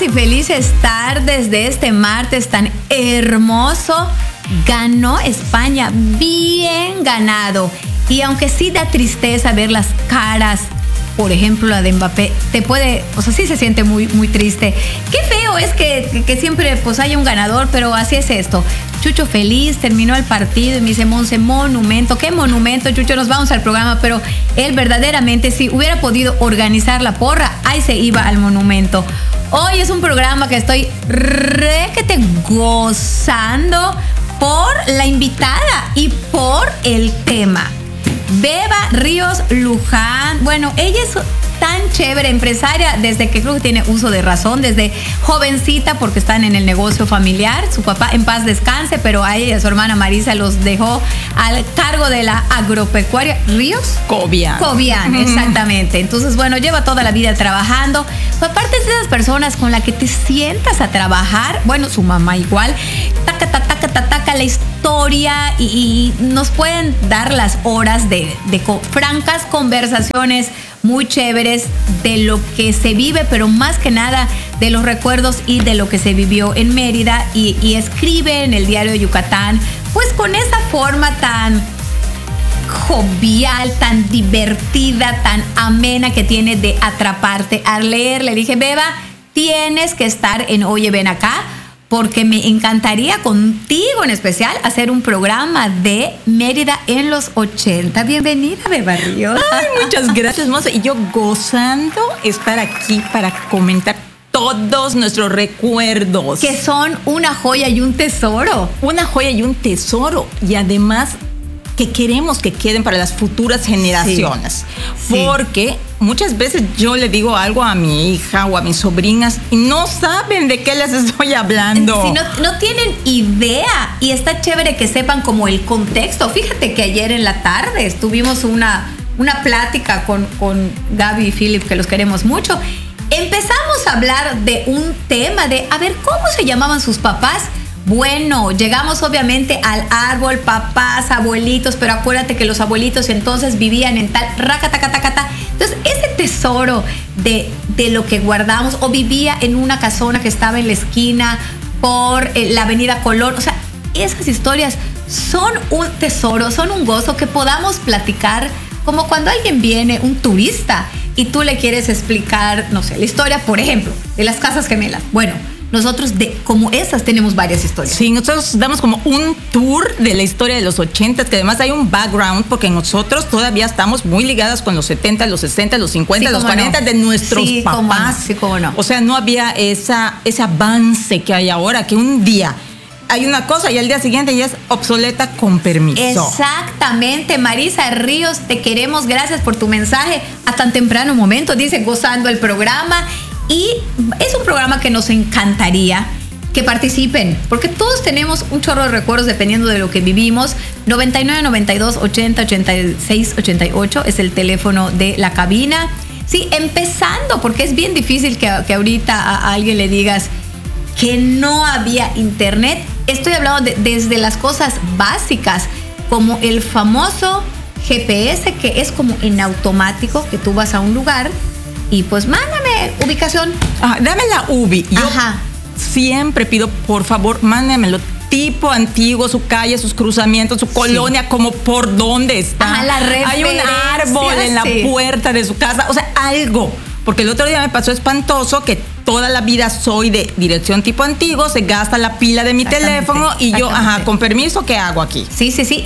y felices tardes de este martes tan hermoso. Ganó España, bien ganado. Y aunque sí da tristeza ver las caras, por ejemplo la de Mbappé, sí se siente muy, muy triste. Qué feo es que siempre pues haya un ganador, pero así es esto. Chucho feliz, terminó el partido y me dice, Monse, monumento. ¿Qué monumento, Chucho? Nos vamos al programa, pero él verdaderamente, si hubiera podido organizar la porra, ahí se iba al monumento. Hoy es un programa que estoy requete gozando por la invitada y por el tema. Beba Ríos Luján, bueno, ella es tan chévere, empresaria desde que creo que tiene uso de razón, desde jovencita porque están en el negocio familiar. Su papá en paz descanse, pero a ella y a su hermana Marisa los dejó al cargo de la agropecuaria Ríos Cobian, exactamente. Entonces, bueno, lleva toda la vida trabajando. Aparte de esas personas con las que te sientas a trabajar, bueno, su mamá igual, taca la historia y nos pueden dar las horas de francas conversaciones muy chéveres de lo que se vive, pero más que nada de los recuerdos y de lo que se vivió en Mérida, y escribe en el Diario de Yucatán, pues con esa forma tan jovial, tan divertida, tan amena que tiene de atraparte al leer. Le dije, Beba, tienes que estar en Oye Ven Acá, porque me encantaría contigo en especial hacer un programa de Mérida en los 80. Bienvenida, Beba Ríos. Ay, muchas gracias, Monse. Y yo gozando estar aquí para comentar todos nuestros recuerdos. Que son una joya y un tesoro. Una joya y un tesoro. Y además que queremos que queden para las futuras generaciones. Sí. Porque muchas veces yo le digo algo a mi hija o a mis sobrinas y no saben de qué les estoy hablando. Sí, no tienen idea, y está chévere que sepan como el contexto. Fíjate que ayer en la tarde tuvimos una plática con Gaby y Philip, que los queremos mucho. Empezamos a hablar de un tema de, a ver, ¿cómo se llamaban sus papás? Bueno, llegamos obviamente al árbol, papás, abuelitos, pero acuérdate que los abuelitos entonces vivían en tal racatacatacata. Entonces, ese tesoro de lo que guardamos, o vivía en una casona que estaba en la esquina por la avenida Colón. O sea, esas historias son un tesoro, son un gozo que podamos platicar, como cuando alguien viene, un turista, y tú le quieres explicar, no sé, la historia, por ejemplo, de las casas gemelas. Bueno, nosotros como esas tenemos varias historias. Sí, nosotros damos como un tour de la historia de los 80, que además hay un background, porque nosotros todavía estamos muy ligadas con los 70, los 60, los 50, sí, los 40 de nuestros papás. Sí, cómo no. O sea, no había ese avance que hay ahora, que un día hay una cosa y al día siguiente ya es obsoleta, con permiso. Exactamente, Marisa Ríos, te queremos, gracias por tu mensaje a tan temprano momento, dice, gozando el programa. Y es un programa que nos encantaría que participen, porque todos tenemos un chorro de recuerdos dependiendo de lo que vivimos. 99 92 80 86 88 es el teléfono de la cabina. Sí, empezando, porque es bien difícil que ahorita a alguien le digas que no había internet. Estoy hablando desde las cosas básicas, como el famoso GPS, que es como en automático, que tú vas a un lugar y pues mándame ubicación. Dame la ubi. Yo siempre pido, por favor, mándamelo tipo antiguo, su calle, sus cruzamientos, su colonia, como por dónde está. La referencia. Hay un árbol en la puerta de su casa, o sea, algo. Porque el otro día me pasó espantoso que toda la vida soy de dirección tipo antiguo, se gasta la pila de mi teléfono y yo, con permiso, ¿qué hago aquí? Sí.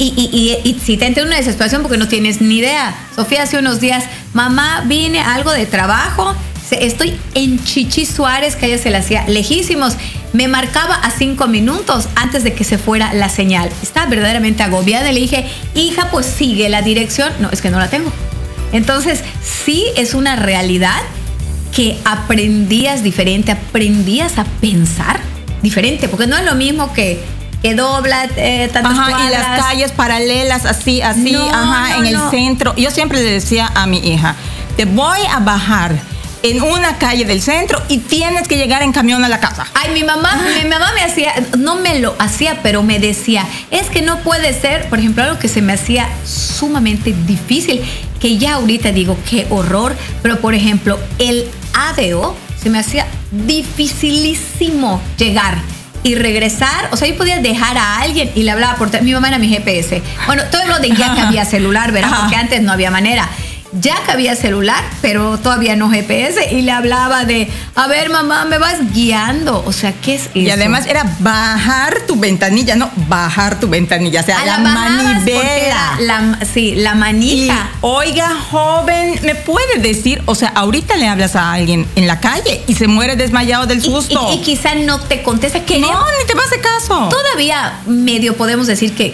Y si te entra una desesperación porque no tienes ni idea. Sofía, hace unos días, mamá, vine algo de trabajo, estoy en Chichi Suárez, que a ella se le hacía lejísimos. Me marcaba a 5 minutos antes de que se fuera la señal. Estaba verdaderamente agobiada y le dije, hija, pues sigue la dirección. No, es que no la tengo. Entonces, sí es una realidad que aprendías diferente, aprendías a pensar diferente, porque no es lo mismo que dobla tantas cuadras. Y las calles paralelas, así, en el centro. Yo siempre le decía a mi hija, te voy a bajar en una calle del centro y tienes que llegar en camión a la casa. Ay, mi mamá me hacía, no me lo hacía, pero me decía, es que no puede ser, por ejemplo, algo que se me hacía sumamente difícil, que ya ahorita digo, qué horror, pero por ejemplo, el ADO, se me hacía dificilísimo llegar y regresar. O sea, yo podía dejar a alguien y le hablaba por mi mamá era mi GPS. Bueno, todo lo de ya que había celular, ¿verdad? Ajá. Porque antes no había manera. Ya que había celular, pero todavía no GPS, y le hablaba de, a ver, mamá, me vas guiando. O sea, ¿qué es eso? Y además era bajar tu ventanilla, no bajar tu ventanilla, o sea, la manivela. La manija. Y, oiga, joven, ¿me puede decir? O sea, ahorita le hablas a alguien en la calle y se muere desmayado del susto. Y quizá no te contesta. No, ni te va a hacer caso. Todavía medio podemos decir que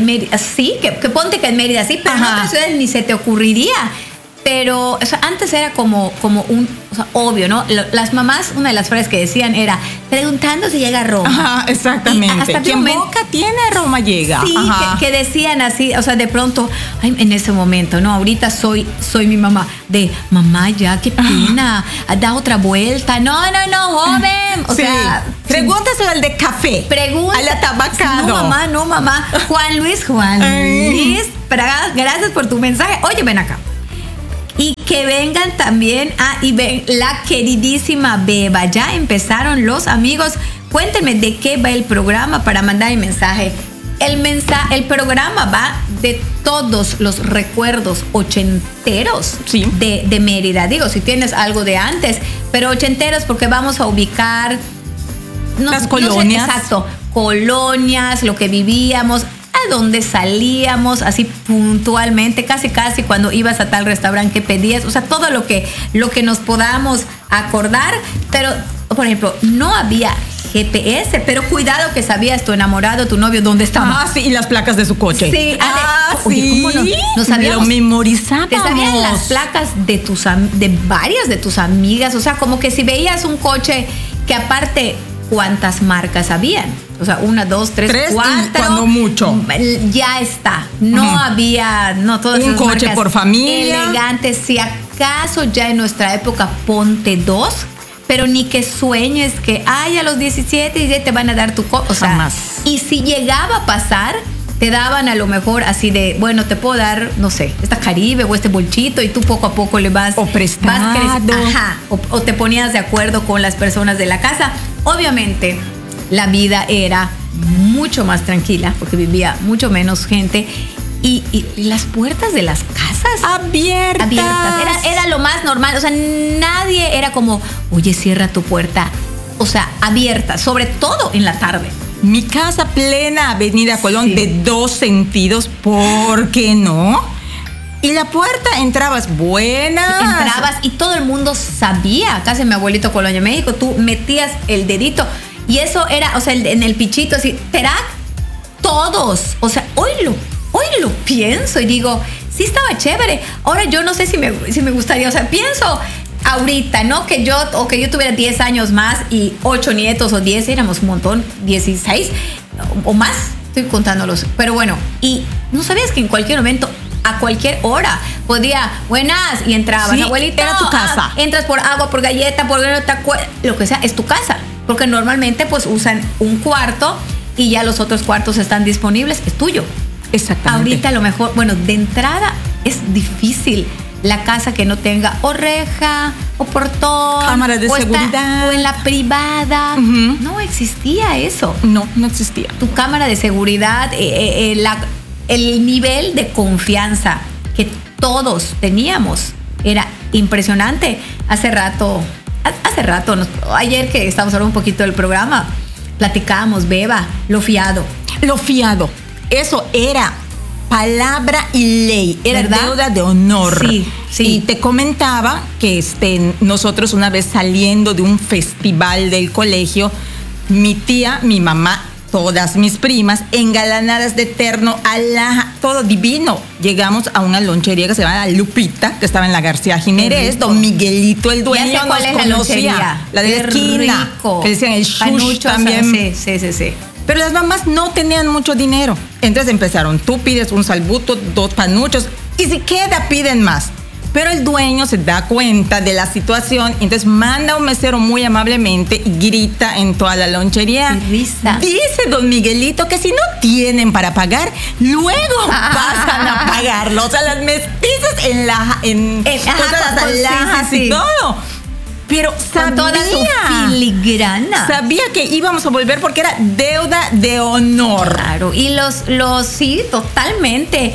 ponte que en Mérida sí, pero en otras ciudades ni se te ocurriría. Pero, o sea, antes era como un, o sea, obvio, ¿no? Las mamás, una de las frases que decían era preguntando si llega a Roma. Ajá, exactamente. Quien boca tiene, Roma llega. Sí, que decían así, o sea, de pronto, ay, en ese momento, ¿no? Ahorita soy mi mamá, de mamá, ya, qué pena, da otra vuelta. No, joven. O sea, pregúntaselo al de café. Al atabacado. No, mamá. Juan Luis, gracias por tu mensaje. Oye, ven acá. Y que vengan también y ven la queridísima Beba. Ya empezaron los amigos. Cuéntenme de qué va el programa para mandar el mensaje. El programa va de todos los recuerdos ochenteros de Mérida. Digo, si tienes algo de antes, pero ochenteros porque vamos a ubicar las colonias. Exacto, colonias, lo que vivíamos, a dónde salíamos, así puntualmente, casi cuando ibas a tal restaurante que pedías, o sea, todo lo que nos podamos acordar. Pero, por ejemplo, no había GPS, pero cuidado que sabías tu enamorado, tu novio, dónde estaba. Sí, y las placas de su coche. Sí. Oye, ¿cómo no sabíamos? Lo memorizábamos. Te sabían las placas de varias de tus amigas, o sea, como que si veías un coche que aparte, ¿cuántas marcas habían? O sea, 1, 2, 3, 4. Cuando mucho. Ya está. No había, todas un coche por familia. Elegantes. Si acaso ya en nuestra época ponte 2, pero ni que sueñes que a los 17 te van a dar tu coche. O sea, jamás. Y si llegaba a pasar, te daban a lo mejor así de, bueno, te puedo dar, no sé, esta Caribe o este bolchito, y tú poco a poco le vas... O prestado. O te ponías de acuerdo con las personas de la casa. Obviamente, la vida era mucho más tranquila porque vivía mucho menos gente y las puertas de las casas abiertas. Era lo más normal. O sea, nadie era como, oye, cierra tu puerta. O sea, abierta, sobre todo en la tarde. Mi casa plena Avenida Colón de 2 sentidos, ¿por qué no? Y la puerta entrabas Entrabas y todo el mundo sabía. Casi mi abuelito Colonia, México, tú metías el dedito y eso era, o sea, en el pichito así, Terac, todos. O sea, hoy lo pienso y digo, sí estaba chévere. Ahora yo no sé si me gustaría, o sea, pienso ahorita, ¿no? Que yo tuviera 10 años más y 8 nietos o 10, éramos un montón, 16 o más, estoy contándolos. Pero bueno, y no sabías que en cualquier momento, a cualquier hora, podía, buenas, y entrabas, abuelita, era tu casa. Entras por agua, por galleta, por lo que sea, es tu casa. Porque normalmente pues usan un cuarto y ya los otros cuartos están disponibles, es tuyo. Exactamente. Ahorita a lo mejor, bueno, de entrada es difícil la casa que no tenga o reja o portón, cámaras de seguridad, o en la privada. No existía eso. No existía. Tu cámara de seguridad, el nivel de confianza que todos teníamos era impresionante. Hace rato, ayer que estábamos hablando un poquito del programa, platicábamos, Beba, lo fiado. Eso era palabra y ley, era ¿verdad? Deuda de honor. Sí. Y te comentaba que nosotros una vez saliendo de un festival del colegio, mi tía, mi mamá, todas mis primas, engalanadas de terno, todo divino. Llegamos a una lonchería que se llama Lupita, que estaba en la García Jiménez. Don Miguelito, el dueño, ya sé cuál es la lonchería. La de la esquina. Rico. Que decían el shush también. Sí. Pero las mamás no tenían mucho dinero. Entonces empezaron, tú pides un salbuto, 2 panuchos, y si queda, piden más. Pero el dueño se da cuenta de la situación, entonces manda a un mesero muy amablemente y grita en toda la lonchería. Risa. Dice don Miguelito que si no tienen para pagar, luego pasan a pagarlo. O sea, las mestizas en todas las alhajas y todo. Pero con toda su filigrana. Sabía que íbamos a volver porque era deuda de honor. Claro, y sí, totalmente.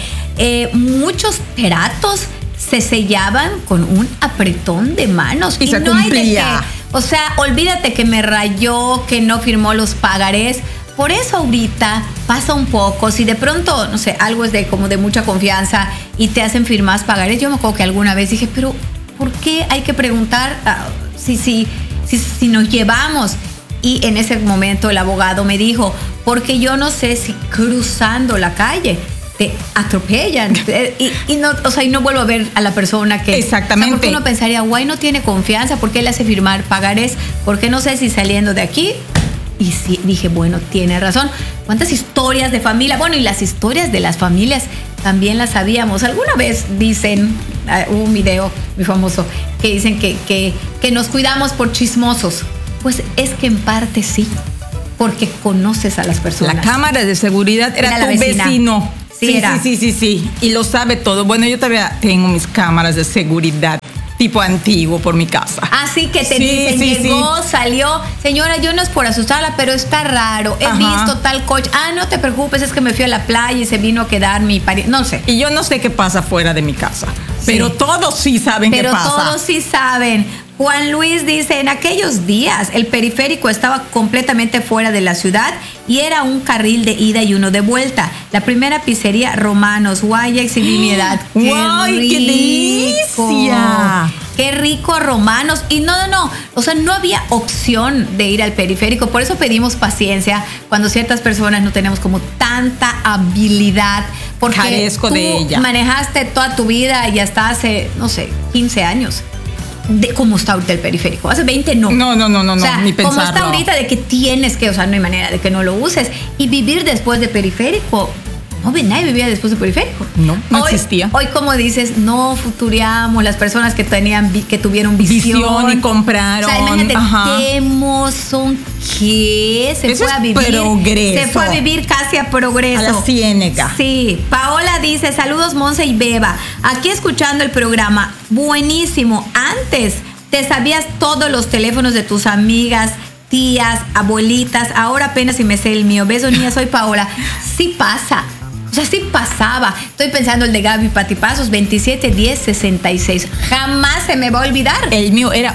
Muchos tratos se sellaban con un apretón de manos. Y se no cumplía. Hay de que, o sea, olvídate que me rayó, que no firmó los pagarés. Por eso ahorita pasa un poco, si de pronto, no sé, algo es como de mucha confianza y te hacen firmar pagarés. Yo me acuerdo que alguna vez dije, pero ¿por qué hay que preguntar si nos llevamos? Y en ese momento el abogado me dijo, porque yo no sé si cruzando la calle te atropellan y no, o sea, y no vuelvo a ver a la persona que... Exactamente. Porque uno pensaría, guay, no tiene confianza, ¿por qué le hace firmar pagarés? Porque no sé si saliendo de aquí... Y sí, dije, bueno, tiene razón. ¿Cuántas historias de familia? Bueno, y las historias de las familias también las sabíamos. Alguna vez dicen, hubo un video muy famoso, que dicen que nos cuidamos por chismosos. Pues es que en parte sí, porque conoces a las personas. La cámara de seguridad era tu vecino. Sí. Y lo sabe todo. Bueno, yo todavía tengo mis cámaras de seguridad tipo antiguo por mi casa. Así que te dicen, llegó, salió. Señora, yo no es por asustarla, pero está raro. He visto tal coche. No te preocupes, es que me fui a la playa y se vino a quedar mi pariente. No sé. Y yo no sé qué pasa fuera de mi casa. Pero todos sí saben qué pasa. Pero todos sí saben. Juan Luis dice, en aquellos días el periférico estaba completamente fuera de la ciudad y era un carril de ida y uno de vuelta. La primera pizzería, Romanos, guaya, exhibí mi edad. ¡Guay, qué delicia! Qué rico, Romanos. Y no. O sea, no había opción de ir al periférico. Por eso pedimos paciencia cuando ciertas personas no tenemos como tanta habilidad. Porque carezco de ella. Manejaste toda tu vida y hasta hace, no sé, 15 años. De cómo está ahorita el periférico. Hace 20 no. No, o sea, ni pensarlo. Como está ahorita de que tienes que, o sea, no hay manera de que no lo uses. Y vivir después de periférico, nadie vivía después de periférico. No existía. Hoy, como dices, no futureamos las personas que tuvieron visión y compraron. O sea, imagínate, Temo son que se eso fue a vivir. Progreso. Se fue a vivir casi a Progreso. A la Ciénega. Sí. Paola dice, saludos Monse y Beba. Aquí escuchando el programa. Buenísimo. Antes te sabías todos los teléfonos de tus amigas, tías, abuelitas. Ahora apenas si me sé el mío. Besos, niña, soy Paola. Sí pasa. O sea, sí pasaba. Estoy pensando el de Gaby Patipazos, 271066. Jamás se me va a olvidar. El mío era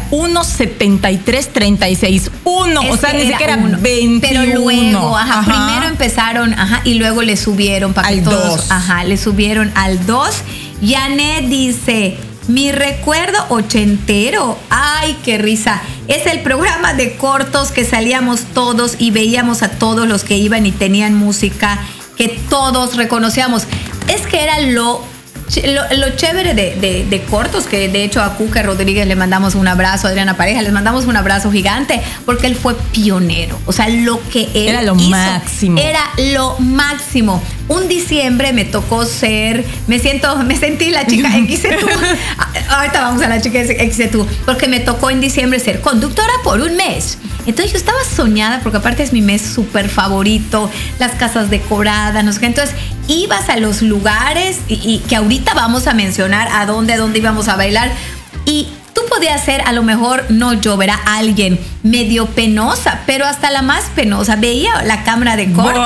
17336. O sea, ni siquiera era 21. Pero luego, primero empezaron, y luego le subieron para que todos. 2. Le subieron al 2. Janet dice, mi recuerdo ochentero. Ay, qué risa. Es el programa de cortos que salíamos todos y veíamos a todos los que iban y tenían música que todos reconocíamos. Es que era lo chévere de cortos, que de hecho a Cuca Rodríguez le mandamos un abrazo, a Adriana Pareja les mandamos un abrazo gigante, porque él fue pionero. O sea, lo que él era lo hizo, máximo. Era lo máximo. Un diciembre me tocó me sentí la chica XC2. Ahorita vamos a la chica XC2, porque me tocó en diciembre ser conductora por un mes. Entonces yo estaba soñada, porque aparte es mi mes súper favorito, las casas decoradas, no sé qué. Entonces ibas a los lugares y que ahorita vamos a mencionar a dónde íbamos a bailar, y tú podías ser, a lo mejor, no yo, verá, alguien medio penosa, pero hasta la más penosa veía la cámara de cortos,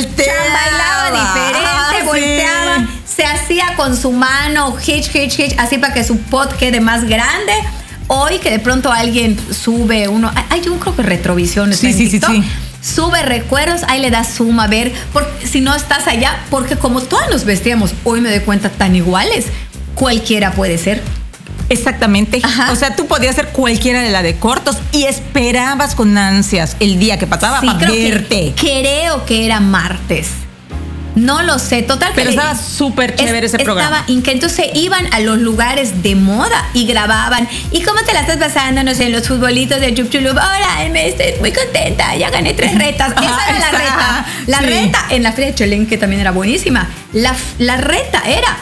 bailaba diferente, volteaba, se hacía con su mano hitch, así para que su pot quede más grande. Hoy que de pronto alguien sube yo creo que Retrovisión está en TikTok. Sí. Sube recuerdos, ahí le das zoom a ver, si no estás allá, porque como todas nos vestíamos, hoy me doy cuenta, tan iguales, cualquiera puede ser. Exactamente. O sea, tú podías ser cualquiera de la de cortos y esperabas con ansias el día que pasaba para verte. Creo que era martes. No lo sé, total. Pero estaba súper chévere ese programa. Entonces se iban a los lugares de moda y grababan. ¿Y cómo te la estás pasando? No sé, en los futbolitos de Chup Chulup. Hola, estoy muy contenta, ya gané 3 retas. Esa era la reta. La reta en la Feria de Cholén, que también era buenísima. La reta era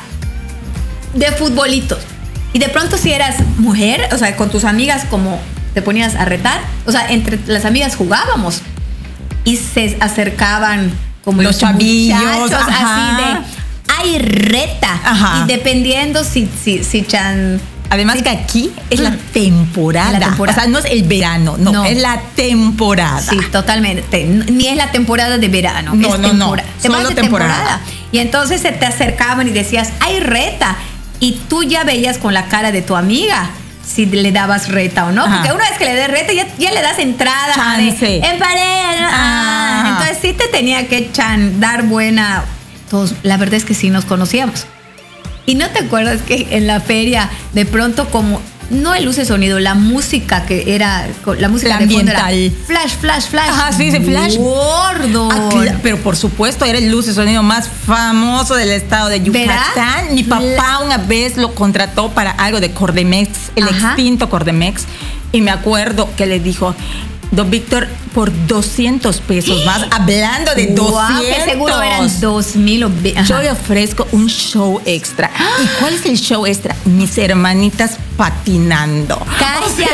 de futbolitos. Y de pronto, si eras mujer, o sea, con tus amigas, como te ponías a retar, o sea, entre las amigas jugábamos y se acercaban como los chavillos, así de, hay reta. Y dependiendo si Además Sí. que aquí es la temporada. La temporada. O sea, no es el verano, no, es la temporada. Sí, totalmente. Ni es la temporada de verano. No, es no, no. Te vas Solo de temporada. Y entonces se te acercaban y decías, ¡ay, reta! Y tú ya veías con la cara de tu amiga si le dabas reta o no. Ajá. Porque una vez que le des reta, ya le das entrada. Chance. En pared. Entonces sí te tenía que dar buena. Todos, la verdad es que sí nos conocíamos. ¿Y no te acuerdas que en la feria, de pronto, como no el luce sonido, la música que era, la música La de fondo era ambiental. flash, flash, flash? Ajá, sí, flash. Gordo. Pero por supuesto era el luz y sonido más famoso del estado de Yucatán. ¿Verdad? Mi papá una vez lo contrató para algo de Cordemex, el Ajá. extinto Cordemex, y me acuerdo que le dijo, don Víctor, por 200 pesos más, hablando de 200. Guau, que seguro eran 2,000 o Yo le ofrezco un show extra. ¿Y cuál es el show extra? Mis hermanitas patinando. Cállate,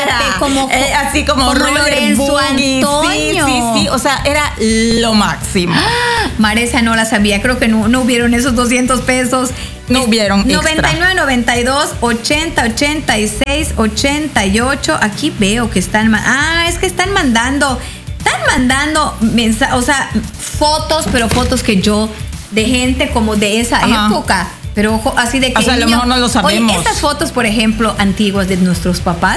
así como como roller Lorenzo boogie. Antonio. Sí. O sea, era lo máximo. Marecia no la sabía, creo que no hubieron esos 200 pesos. No hubieron extra. 99, 92, 80, 86, 88. Aquí veo que están... es que están mandando mensajes, o sea, fotos, pero fotos que yo, de gente como de esa Ajá. época. Pero ojo, así de que... O sea, a lo mejor no lo sabemos. Oye, estas fotos, por ejemplo, antiguas de nuestros papás,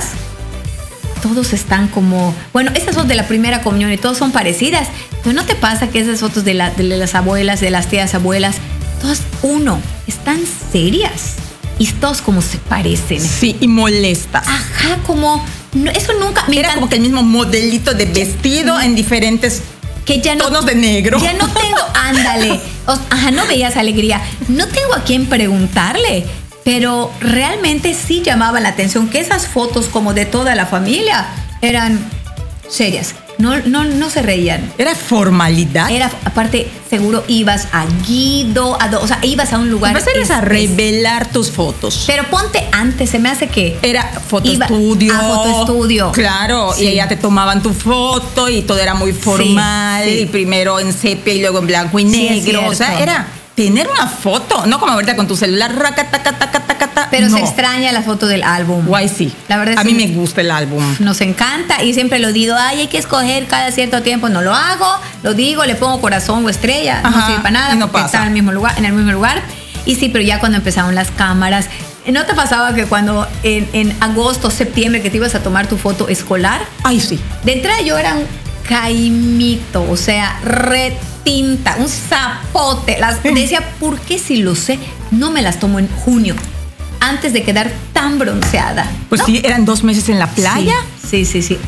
todos están como... Bueno, estas fotos de la primera comunión y todas son parecidas. Pero ¿no te pasa que esas fotos de las abuelas, de las tías abuelas, todas, están serias? Y todos como se parecen. Sí, y molestas. Ajá, como... No, eso nunca... Era como que el mismo modelito de vestido en diferentes que ya no, tonos de negro. Ya no tengo... Ándale. No veías alegría. No tengo a quién preguntarle. Pero realmente sí llamaba la atención que esas fotos como de toda la familia eran serias. No se reían. Era formalidad. Era, aparte, seguro ibas a Guido, o sea, ibas a un lugar. Vas a revelar tus fotos. Pero ponte antes, se me hace que... Era fotoestudio. Fotoestudio. Claro, Sí. y ya te tomaban tu foto y todo era muy formal. Sí. Y primero en sepia y luego en blanco y Sí, es negro. O sea, cierto. era tener una foto, no como ahorita con tu celular, Pero no. se extraña la foto del álbum. Guay, sí. La verdad es a que mí me gusta el álbum. nos encanta y siempre lo digo, hay que escoger cada cierto tiempo. No lo hago, lo digo, le pongo corazón o estrella, Ajá, no sirve para nada y no porque pasa. está en el mismo lugar. Y sí, pero ya cuando empezaron las cámaras, ¿no te pasaba que cuando en agosto, septiembre, que te ibas a tomar tu foto escolar? Ay, sí. De entrada yo era un caimito, o sea, retinta, un zapote. Decía, ¿por qué si lo sé, no me las tomo en junio? Antes de quedar tan bronceada. Pues ¿no? sí, eran 2 meses en la playa. Sí.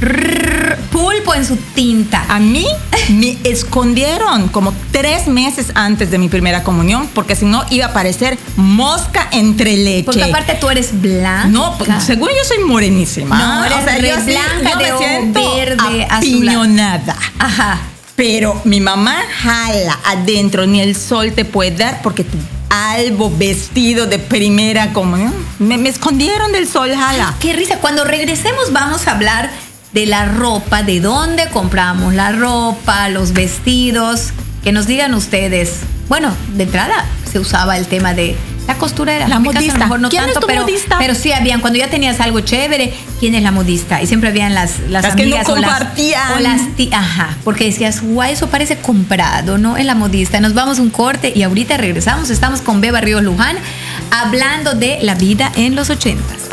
Pulpo en su tinta. A mí me escondieron como 3 meses antes de mi primera comunión, porque si no iba a parecer mosca entre leche. Porque aparte tú eres blanca. No, pues, según yo soy morenísima. No, eres yo sí, blanca, yo de me ojo siento verde, apiñonada. Ajá. Pero mi mamá jala adentro, ni el sol te puede dar porque tu albo vestido de primera comunión. Me escondieron del sol, jala. Qué risa. Cuando regresemos vamos a hablar de la ropa, de dónde compramos la ropa, los vestidos. Que nos digan ustedes. Bueno, de entrada se usaba el tema de la costurera. La En mi caso, modista. a lo mejor no ¿Quién tanto, es tu modista? pero sí habían. Cuando ya tenías algo chévere, ¿quién es la modista? Y siempre habían las que no amigas compartían. o las ajá, porque decías, guay, eso parece comprado, ¿no? Es la modista. Nos vamos a un corte y ahorita regresamos. Estamos con Beba Ríos Luján hablando de la vida en los 80s.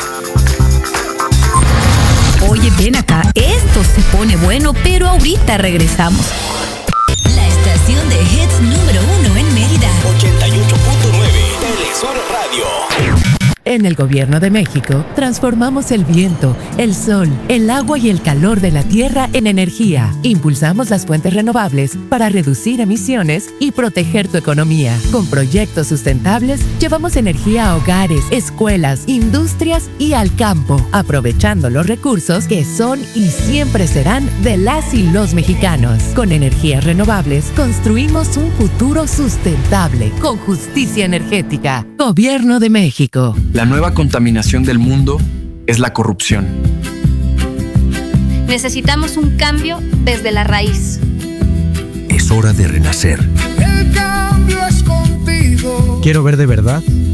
Oye, ven acá, esto se pone bueno, pero ahorita regresamos. La estación de hits número 1 en Mérida. 88.9 Telesur Radio. En el Gobierno de México, transformamos el viento, el sol, el agua y el calor de la tierra en energía. Impulsamos las fuentes renovables para reducir emisiones y proteger tu economía. Con proyectos sustentables, llevamos energía a hogares, escuelas, industrias y al campo, aprovechando los recursos que son y siempre serán de las y los mexicanos. Con energías renovables, construimos un futuro sustentable, con justicia energética. Gobierno de México. La nueva contaminación del mundo es la corrupción. Necesitamos un cambio desde la raíz. Es hora de renacer. El cambio es contigo. Quiero ver de verdad